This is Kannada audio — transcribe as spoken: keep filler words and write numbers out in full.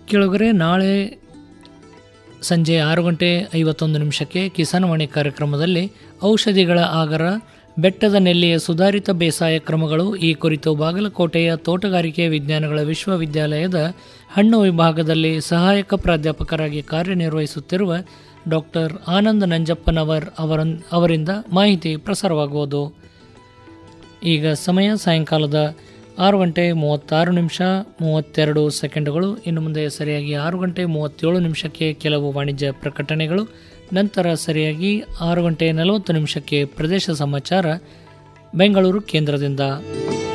ಕೇಳುಗರೆ, ನಾಳೆ ಸಂಜೆ ಆರು ಗಂಟೆ ಐವತ್ತೊಂದು ನಿಮಿಷಕ್ಕೆ ಕಿಸಾನ್ವಾಣಿ ಕಾರ್ಯಕ್ರಮದಲ್ಲಿ ಔಷಧಿಗಳ ಆಗರ, ಬೆಟ್ಟದ ನೆಲ್ಲಿಯ ಸುಧಾರಿತ ಬೇಸಾಯ ಕ್ರಮಗಳು ಈ ಕುರಿತು ಬಾಗಲಕೋಟೆಯ ತೋಟಗಾರಿಕೆ ವಿಜ್ಞಾನಗಳ ವಿಶ್ವವಿದ್ಯಾಲಯದ ಹಣ್ಣು ವಿಭಾಗದಲ್ಲಿ ಸಹಾಯಕ ಪ್ರಾಧ್ಯಾಪಕರಾಗಿ ಕಾರ್ಯನಿರ್ವಹಿಸುತ್ತಿರುವ ಡಾಕ್ಟರ್ ಆನಂದ್ ನಂಜಪ್ಪನವರ್ ಅವರ ಅವರಿಂದ ಮಾಹಿತಿ ಪ್ರಸಾರವಾಗುವುದು. ಈಗ ಸಮಯ ಸಾಯಂಕಾಲದ ಆರು ಗಂಟೆ ಮೂವತ್ತಾರು ನಿಮಿಷ ಮೂವತ್ತೆರಡು ಸೆಕೆಂಡುಗಳು. ಇನ್ನು ಮುಂದೆ ಸರಿಯಾಗಿ ಆರು ಗಂಟೆ ಮೂವತ್ತೇಳು ನಿಮಿಷಕ್ಕೆ ಕೆಲವು ವಾಣಿಜ್ಯ ಪ್ರಕಟಣೆಗಳು, ನಂತರ ಸರಿಯಾಗಿ ಆರು ಗಂಟೆ ನಲವತ್ತು ನಿಮಿಷಕ್ಕೆ ಪ್ರದೇಶ ಸಮಾಚಾರ ಬೆಂಗಳೂರು ಕೇಂದ್ರದಿಂದ.